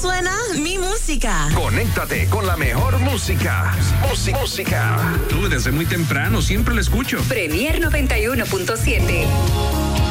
suena mi música. Conéctate con la mejor música. Música. Tú desde muy temprano siempre la escucho. Premier 91.7.